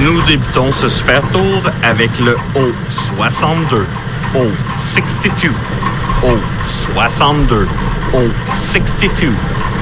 Nous débutons ce super tour avec le O62, O62, O62, O62.